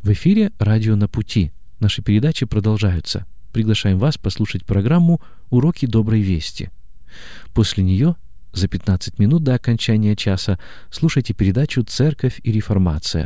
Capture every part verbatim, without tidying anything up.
В эфире «Радио на пути». Наши передачи продолжаются. Приглашаем вас послушать программу «Уроки доброй вести». После нее, за пятнадцать минут до окончания часа, слушайте передачу «Церковь и реформация».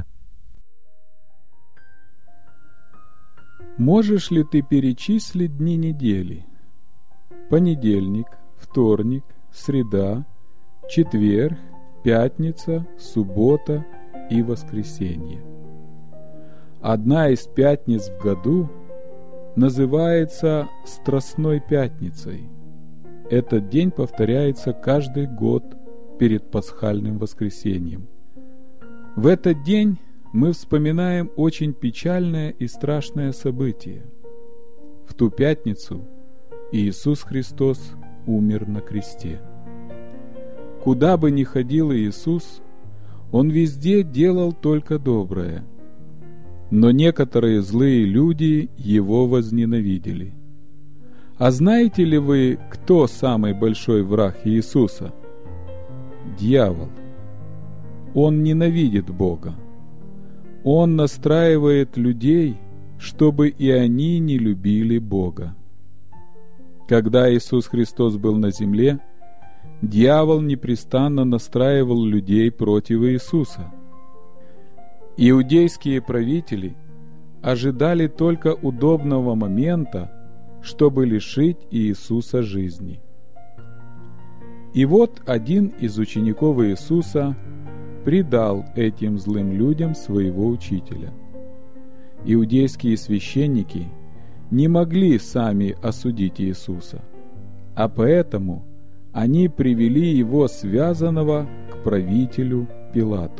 Можешь ли ты перечислить дни недели? Понедельник, вторник, среда, четверг, пятница, суббота и воскресенье. Одна из пятниц в году называется Страстной пятницей. Этот день повторяется каждый год перед пасхальным воскресеньем. В этот день мы вспоминаем очень печальное и страшное событие. В ту пятницу Иисус Христос умер на кресте. Куда бы ни ходил Иисус, Он везде делал только доброе. Но некоторые злые люди Его возненавидели. А знаете ли вы, кто самый большой враг Иисуса? Дьявол. Он ненавидит Бога. Он настраивает людей, чтобы и они не любили Бога. Когда Иисус Христос был на земле, дьявол непрестанно настраивал людей против Иисуса. Иудейские правители ожидали только удобного момента, чтобы лишить Иисуса жизни. И вот один из учеников Иисуса предал этим злым людям своего учителя. Иудейские священники не могли сами осудить Иисуса, а поэтому они привели его связанного к правителю Пилату.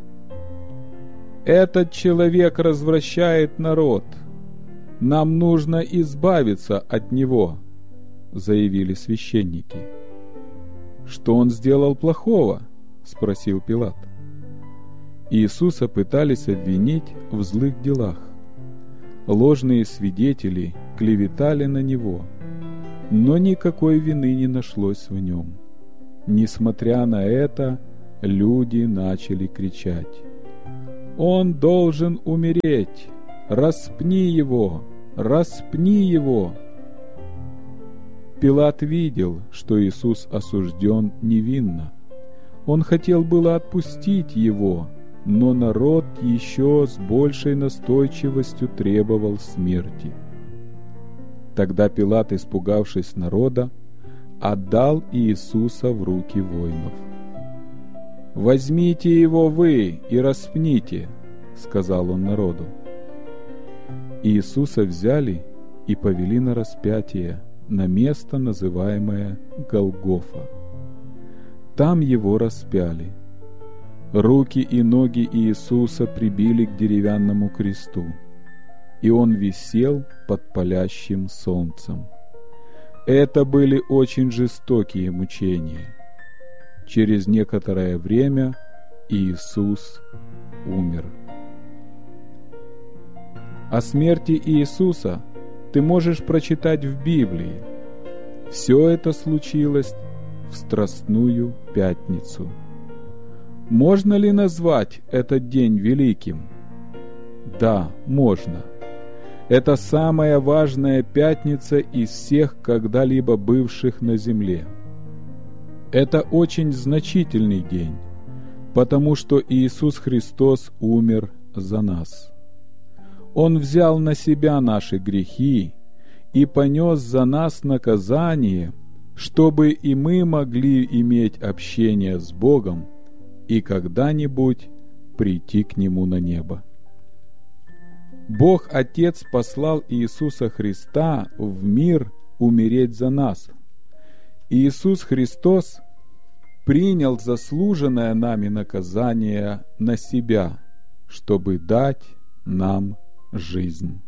«Этот человек развращает народ. Нам нужно избавиться от него», — заявили священники. «Что он сделал плохого?» — спросил Пилат. Иисуса пытались обвинить в злых делах. Ложные свидетели клеветали на Него, но никакой вины не нашлось в Нем. Несмотря на это, люди начали кричать: «Он должен умереть! Распни Его! Распни Его!» Пилат видел, что Иисус осужден невинно. Он хотел было отпустить Его, но народ еще с большей настойчивостью требовал смерти. Тогда Пилат, испугавшись народа, отдал Иисуса в руки воинов. «Возьмите его вы и распните», — сказал он народу. Иисуса взяли и повели на распятие, на место, называемое Голгофа. Там его распяли. Руки и ноги Иисуса прибили к деревянному кресту, и Он висел под палящим солнцем. Это были очень жестокие мучения. Через некоторое время Иисус умер. О смерти Иисуса ты можешь прочитать в Библии. Все это случилось в Страстную пятницу. Можно ли назвать этот день великим? Да, можно. Это самая важная пятница из всех когда-либо бывших на земле. Это очень значительный день, потому что Иисус Христос умер за нас. Он взял на себя наши грехи и понес за нас наказание, чтобы и мы могли иметь общение с Богом и когда-нибудь прийти к Нему на небо. Бог Отец послал Иисуса Христа в мир умереть за нас. Иисус Христос принял заслуженное нами наказание на себя, чтобы дать нам жизнь.